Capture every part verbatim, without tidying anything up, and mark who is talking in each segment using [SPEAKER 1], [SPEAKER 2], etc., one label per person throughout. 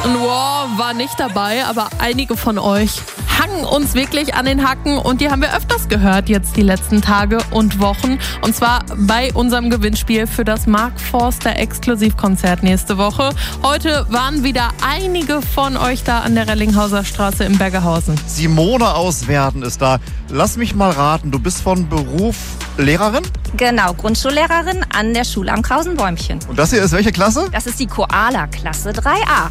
[SPEAKER 1] Wow, war nicht dabei, aber einige von euch hangen uns wirklich an den Hacken und die haben wir öfters gehört jetzt die letzten Tage und Wochen. Und zwar bei unserem Gewinnspiel für das Mark Forster Exklusivkonzert nächste Woche. Heute waren wieder einige von euch da an der Rellinghauser Straße in Bergerhausen.
[SPEAKER 2] Simone aus Werden ist da. Lass mich mal raten, du bist von Beruf Lehrerin?
[SPEAKER 3] Genau, Grundschullehrerin an der Schule am Krausenbäumchen.
[SPEAKER 2] Und das hier ist welche Klasse?
[SPEAKER 3] Das ist die Koala-Klasse drei a.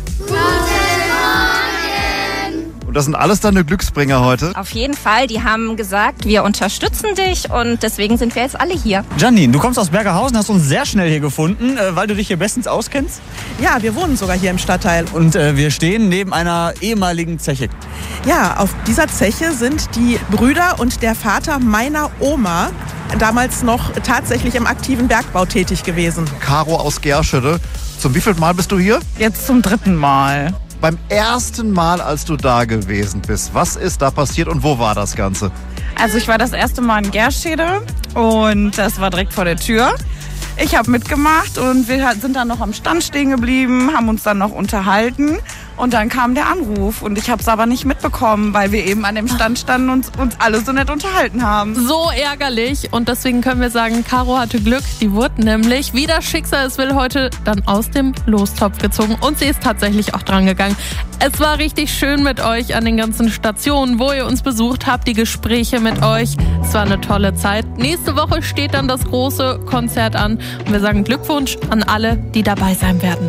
[SPEAKER 2] Und das sind alles deine Glücksbringer heute?
[SPEAKER 3] Auf jeden Fall, die haben gesagt, wir unterstützen dich und deswegen sind wir jetzt alle hier.
[SPEAKER 4] Janine, du kommst aus Bergerhausen, hast uns sehr schnell hier gefunden, äh, weil du dich hier bestens auskennst.
[SPEAKER 5] Ja, wir wohnen sogar hier im Stadtteil.
[SPEAKER 4] Und äh, wir stehen neben einer ehemaligen Zeche.
[SPEAKER 5] Ja, auf dieser Zeche sind die Brüder und der Vater meiner Oma damals noch tatsächlich im aktiven Bergbau tätig gewesen.
[SPEAKER 2] Caro aus Gerschede. Zum wievielten Mal bist du hier?
[SPEAKER 6] Jetzt zum dritten Mal.
[SPEAKER 2] Beim ersten Mal, als du da gewesen bist, was ist da passiert und wo war das Ganze?
[SPEAKER 6] Also ich war das erste Mal in Gerschede und das war direkt vor der Tür. Ich habe mitgemacht und wir sind dann noch am Stand stehen geblieben, haben uns dann noch unterhalten und dann kam der Anruf und ich habe es aber nicht mitbekommen, weil wir eben an dem Stand standen und uns alle so nett unterhalten haben.
[SPEAKER 1] So ärgerlich und deswegen können wir sagen, Caro hatte Glück. Die wurde nämlich, wie das Schicksal es will, heute dann aus dem Lostopf gezogen und sie ist tatsächlich auch dran gegangen. Es war richtig schön mit euch an den ganzen Stationen, wo ihr uns besucht habt, die Gespräche mit euch. Es war eine tolle Zeit. Nächste Woche steht dann das große Konzert an und wir sagen Glückwunsch an alle, die dabei sein werden.